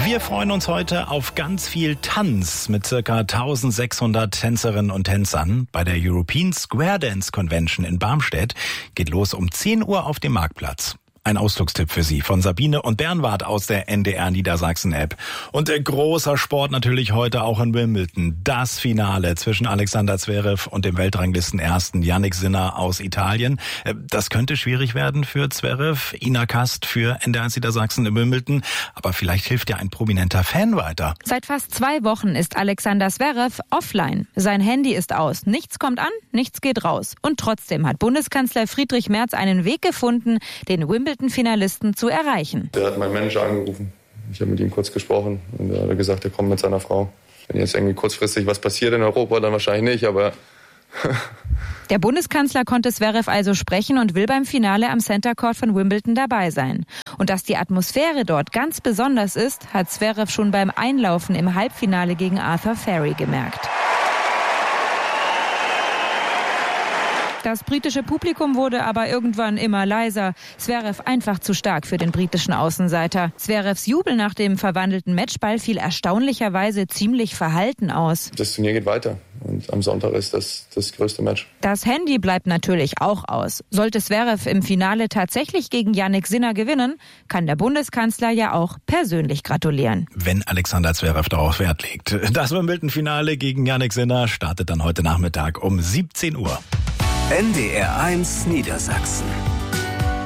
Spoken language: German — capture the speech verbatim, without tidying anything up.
Wir freuen uns heute auf ganz viel Tanz mit circa eintausendsechshundert Tänzerinnen und Tänzern. Bei der European Square Dance Convention in Barmstedt geht los um zehn Uhr auf dem Marktplatz. Ein Ausflugstipp für Sie von Sabine und Bernward aus der N D R Niedersachsen-App. Und der großer Sport natürlich heute auch in Wimbledon. Das Finale zwischen Alexander Zverev und dem Weltranglisten-Ersten Jannik Sinner aus Italien. Das könnte schwierig werden für Zverev. Ina Kast für N D R eins Niedersachsen in Wimbledon. Aber vielleicht hilft ja ein prominenter Fan weiter. Seit fast zwei Wochen ist Alexander Zverev offline. Sein Handy ist aus. Nichts kommt an, nichts geht raus. Und trotzdem hat Bundeskanzler Friedrich Merz einen Weg gefunden, den Wimbledon Finalisten zu erreichen. Der hat meinen Manager angerufen. Ich habe mit ihm kurz gesprochen und er hat gesagt, er kommt mit seiner Frau. Wenn jetzt irgendwie kurzfristig was passiert in Europa, dann wahrscheinlich nicht, aber... Der Bundeskanzler konnte Zverev also sprechen und will beim Finale am Center Court von Wimbledon dabei sein. Und dass die Atmosphäre dort ganz besonders ist, hat Zverev schon beim Einlaufen im Halbfinale gegen Arthur Ferry gemerkt. Das britische Publikum wurde aber irgendwann immer leiser. Zverev einfach zu stark für den britischen Außenseiter. Zverevs Jubel nach dem verwandelten Matchball fiel erstaunlicherweise ziemlich verhalten aus. Das Turnier geht weiter und am Sonntag ist das das größte Match. Das Handy bleibt natürlich auch aus. Sollte Zverev im Finale tatsächlich gegen Jannik Sinner gewinnen, kann der Bundeskanzler ja auch persönlich gratulieren. Wenn Alexander Zverev darauf Wert legt. Das Wimbledon-Finale gegen Jannik Sinner startet dann heute Nachmittag um siebzehn Uhr. N D R eins Niedersachsen.